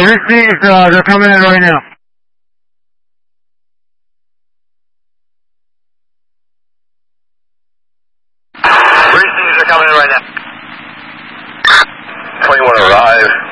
received, they're coming in right now. Received, they're coming in right now. 21 arrive.